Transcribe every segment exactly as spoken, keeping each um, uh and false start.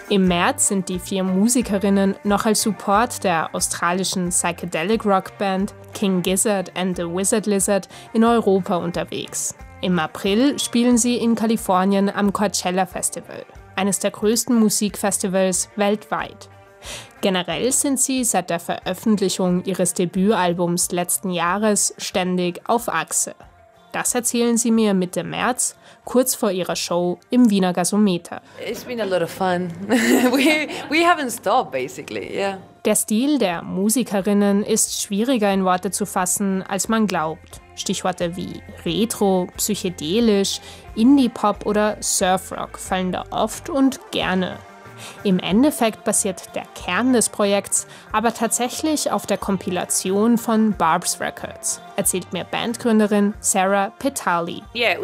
Im März sind die vier Musikerinnen noch als Support der australischen Psychedelic Rock Band King Gizzard and the Wizard Lizard in Europa unterwegs. Im April spielen sie in Kalifornien am Coachella Festival, eines der größten Musikfestivals weltweit. Generell sind sie seit der Veröffentlichung ihres Debütalbums letzten Jahres ständig auf Achse. Das erzählen sie mir Mitte März, kurz vor ihrer Show im Wiener Gasometer. It's been a lot of fun. we, we haven't stopped, basically, yeah. Der Stil der Musikerinnen ist schwieriger in Worte zu fassen, als man glaubt. Stichworte wie Retro, psychedelisch, Indie-Pop oder Surfrock fallen da oft und gerne. Im Endeffekt basiert der Kern des Projekts aber tatsächlich auf der Kompilation von Barb's Records, erzählt mir Bandgründerin Sarah Petali.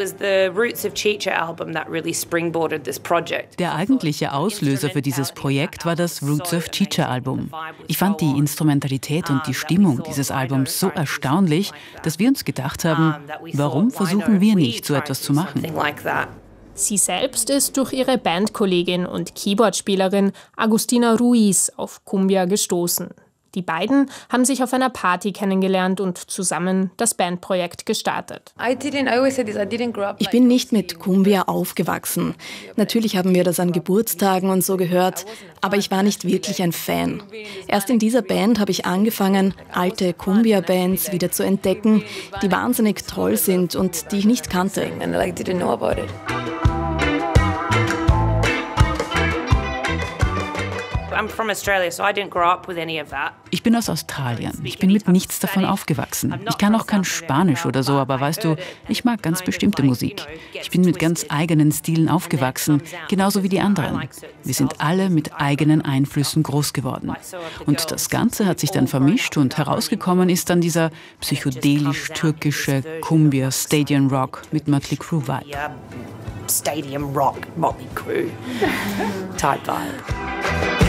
Der eigentliche Auslöser für dieses Projekt war das Roots of Chicha-Album. Ich fand die Instrumentalität und die Stimmung dieses Albums so erstaunlich, dass wir uns gedacht haben, warum versuchen wir nicht, so etwas zu machen? Sie selbst ist durch ihre Bandkollegin und Keyboardspielerin Agustina Ruiz auf Cumbia gestoßen. Die beiden haben sich auf einer Party kennengelernt und zusammen das Bandprojekt gestartet. Ich bin nicht mit Cumbia aufgewachsen. Natürlich haben wir das an Geburtstagen und so gehört, aber ich war nicht wirklich ein Fan. Erst in dieser Band habe ich angefangen, alte Cumbia-Bands wieder zu entdecken, die wahnsinnig toll sind und die ich nicht kannte. Ich bin aus Australien. Ich bin mit nichts davon aufgewachsen. Ich kann auch kein Spanisch oder so, aber weißt du, ich mag ganz bestimmte Musik. Ich bin mit ganz eigenen Stilen aufgewachsen, genauso wie die anderen. Wir sind alle mit eigenen Einflüssen groß geworden. Und das Ganze hat sich dann vermischt und herausgekommen ist dann dieser psychedelisch-türkische Cumbia Stadium Rock mit Mötley Crüe Vibe. Stadium Rock, Mötley Crüe type vibe.